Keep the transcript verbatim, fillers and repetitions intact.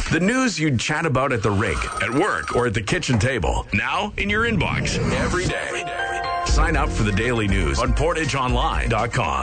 The news you'd chat about at the rink, at work, or at the kitchen table. Now in your inbox every day. Sign up for the daily news on portage online dot com.